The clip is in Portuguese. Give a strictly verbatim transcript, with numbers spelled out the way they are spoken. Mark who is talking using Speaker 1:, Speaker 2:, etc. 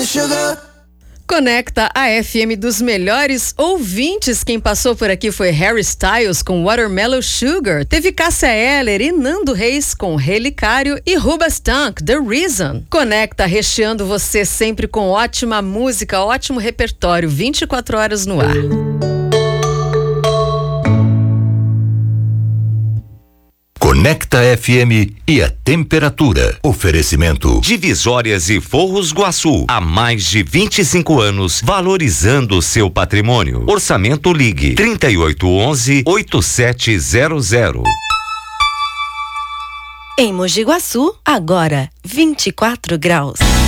Speaker 1: sugar.
Speaker 2: Conecta a F M dos melhores ouvintes. Quem passou por aqui foi Harry Styles com Watermelon Sugar. Teve Cássia Eller e Nando Reis com Relicário e Rubastank, The Reason. Conecta recheando você sempre com ótima música, ótimo repertório, vinte e quatro horas no ar.
Speaker 3: Conecta F M e a temperatura. Oferecimento
Speaker 4: Divisórias e Forros Guaçu. Há mais de vinte e cinco anos, valorizando o seu patrimônio. Orçamento Ligue trinta e oito onze, oitenta e sete zero zero.
Speaker 5: Em Mogi Guaçu, agora vinte e quatro graus.